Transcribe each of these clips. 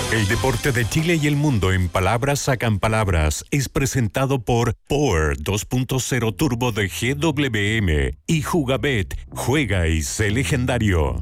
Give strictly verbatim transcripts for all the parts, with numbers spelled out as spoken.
El deporte de Chile y el mundo en palabras sacan palabras es presentado por Power dos punto cero Turbo de G W M y Jugabet. Juega y sé legendario.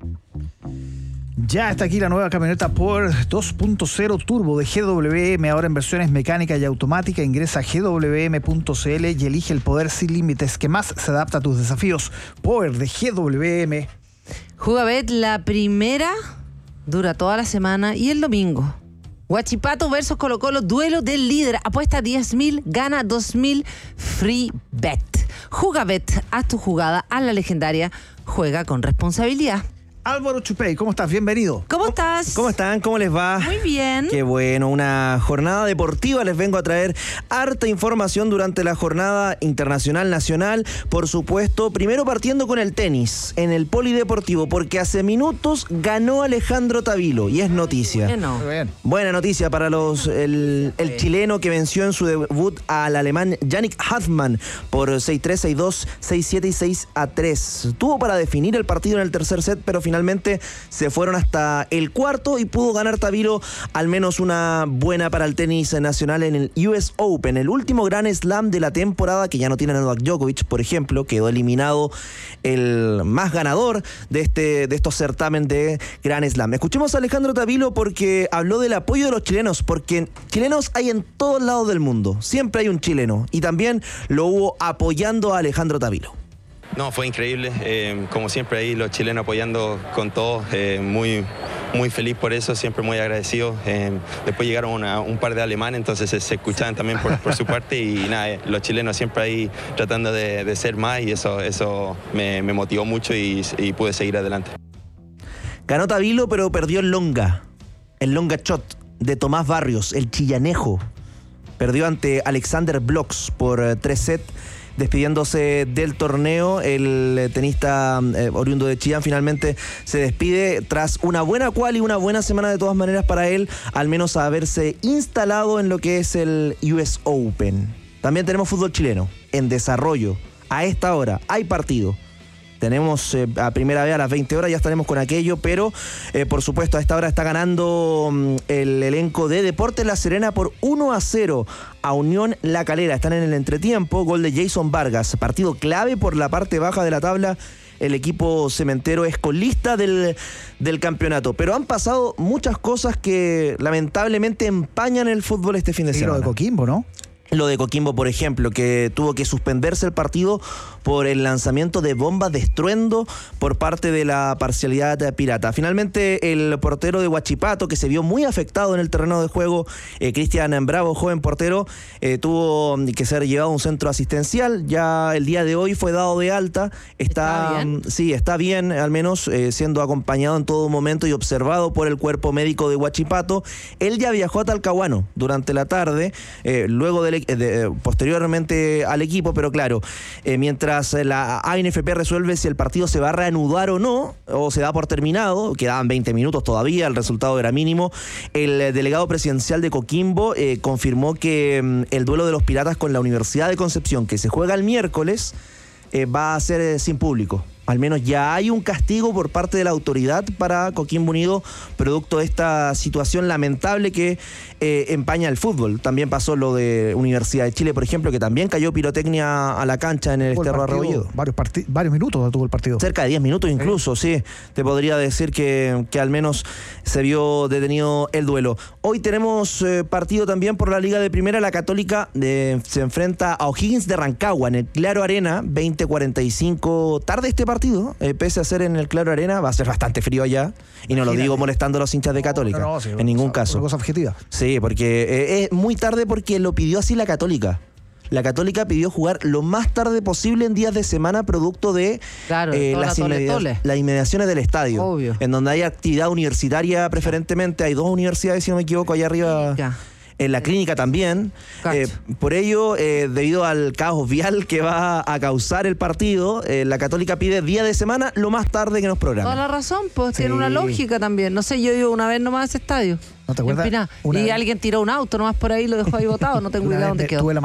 Ya está aquí la nueva camioneta Power dos punto cero Turbo de G W M, ahora en versiones mecánica y automática. Ingresa a g w m punto c l y elige el poder sin límites que más se adapta a tus desafíos. Power de G W M. Jugabet, la primera dura toda la semana y el domingo. Huachipato versus Colo Colo, duelo del líder. Apuesta diez mil, gana dos mil, free bet. Jugabet, haz tu jugada a la legendaria. Juega con responsabilidad. Álvaro Chupey, ¿cómo estás? Bienvenido. ¿Cómo estás? ¿Cómo están? ¿Cómo les va? Muy bien. Qué bueno, una jornada deportiva. Les vengo a traer harta información durante la jornada internacional, nacional, por supuesto. Primero partiendo con el tenis, en el polideportivo, porque hace minutos ganó Alejandro Tavilo y es noticia. Bueno. Buena noticia para los el, el chileno que venció en su debut al alemán Yannick Hanfmann por seis tres, seis dos, seis siete y seis a tres. Tuvo para definir el partido en el tercer set, pero finalmente Finalmente se fueron hasta el cuarto y pudo ganar Tavilo al menos una buena para el tenis nacional en el U S Open, el último Grand Slam de la temporada, que ya no tiene a Novak Djokovic, por ejemplo. Quedó eliminado el más ganador de este de estos certámenes de Grand Slam. Escuchemos a Alejandro Tavilo porque habló del apoyo de los chilenos, porque chilenos hay en todos lados del mundo, siempre hay un chileno, y también lo hubo apoyando a Alejandro Tavilo. No, fue increíble, eh, como siempre ahí los chilenos apoyando con todo, eh, muy, muy feliz por eso, siempre muy agradecido. Eh, después llegaron una, un par de alemanes, entonces se, se escuchaban también por, por su parte y nada, eh, los chilenos siempre ahí tratando de, de ser más y eso, eso me, me motivó mucho y, y pude seguir adelante. Ganó Tavilo, pero perdió el longa, el longa shot de Tomás Barrios, el chillanejo. Perdió ante Alexander Blox por uh, tres sets. Despidiéndose del torneo, el tenista eh, oriundo de Chillán finalmente se despide tras una buena quali y una buena semana de todas maneras para él, al menos haberse instalado en lo que es el U S Open. También tenemos fútbol chileno en desarrollo. A esta hora hay partido. Tenemos eh, a primera vez a las veinte horas, ya estaremos con aquello, pero eh, por supuesto a esta hora está ganando um, el elenco de Deportes La Serena por uno a cero a Unión La Calera. Están en el entretiempo, gol de Jason Vargas, partido clave por la parte baja de la tabla. El equipo cementero es colista del, del campeonato, pero han pasado muchas cosas que lamentablemente empañan el fútbol este fin de y semana. Lo de Coquimbo, ¿no? Lo de Coquimbo, por ejemplo, que tuvo que suspenderse el partido por el lanzamiento de bombas de estruendo por parte de la parcialidad pirata. Finalmente, el portero de Huachipato, que se vio muy afectado en el terreno de juego, eh, Cristian Bravo, joven portero, eh, tuvo que ser llevado a un centro asistencial. Ya el día de hoy fue dado de alta. Está, ¿Está bien? Sí, está bien, al menos eh, siendo acompañado en todo momento y observado por el cuerpo médico de Huachipato. Él ya viajó a Talcahuano durante la tarde, eh, luego del De, posteriormente al equipo, pero claro, eh, mientras la A N F P resuelve si el partido se va a reanudar o no, o se da por terminado, quedaban veinte minutos todavía, el resultado era mínimo, el delegado presidencial de Coquimbo eh, confirmó que mm, el duelo de los Piratas con la Universidad de Concepción, que se juega el miércoles, eh, va a ser eh, sin público. Al menos ya hay un castigo por parte de la autoridad para Coquimbo Unido, producto de esta situación lamentable que eh, empaña el fútbol. También pasó lo de Universidad de Chile, por ejemplo, que también cayó pirotecnia a la cancha en el Esteban Rebolledo. Varios, parti- varios minutos tuvo el partido. Cerca de diez minutos incluso, sí. sí. Te podría decir que, que al menos se vio detenido el duelo. Hoy tenemos eh, partido también por la Liga de Primera. La Católica eh, se enfrenta a O'Higgins de Rancagua en el Claro Arena, veinte cuarenta y cinco. Tarde este partido. Partido, eh, pese a ser en el Claro Arena, va a ser bastante frío allá, y no Imagínate. Lo digo molestando a los hinchas de Católica, no, no, sí, en ningún cosa, caso. Una cosa objetiva. Sí, porque eh, es muy tarde porque lo pidió así la Católica. La Católica pidió jugar lo más tarde posible en días de semana, producto de claro, eh, las, tole, inmedia- tole. las inmediaciones del estadio, Obvio. En donde hay actividad universitaria preferentemente. Hay dos universidades, si no me equivoco, allá arriba. Ya. En la clínica también. Eh, por ello, eh, debido al caos vial que va a causar el partido, eh, la Católica pide día de semana lo más tarde que nos programen. Toda la razón, pues Sí. tiene una lógica también. No sé, yo iba una vez nomás a ese estadio. ¿No te acuerdas? En Piná. Una Y vez- alguien tiró un auto nomás por ahí y lo dejó ahí botado. No tengo Una idea vez dónde me- quedó. tuve la